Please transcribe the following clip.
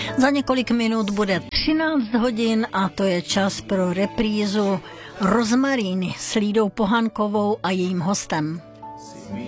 Za několik minut bude 13 hodin a to je čas pro reprízu Rozmaríny s Lídou Pohankovou a jejím hostem.